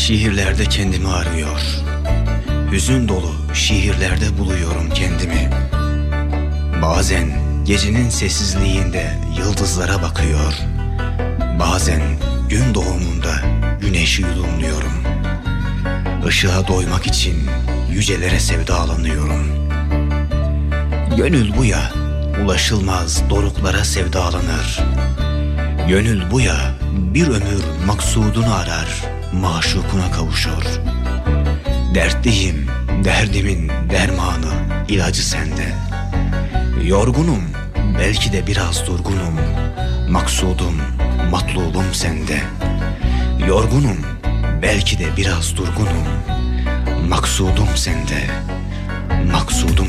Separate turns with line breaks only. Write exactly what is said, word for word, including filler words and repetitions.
Şiirlerde kendimi arıyor, hüzün dolu şiirlerde buluyorum kendimi. Bazen gecenin sessizliğinde yıldızlara bakıyor, bazen gün doğumunda güneşi yudumluyorum. Işığa doymak için yücelere sevdalanıyorum. Gönül bu ya, ulaşılmaz doruklara sevdalanır. Gönül bu ya, bir ömür maksudunu arar, maşukuna kavuşur. Dertliyim, derdimin dermanı, ilacı sende. Yorgunum, belki de biraz durgunum, maksudum, matlubum sende. Yorgunum, belki de biraz durgunum, maksudum sende, maksudum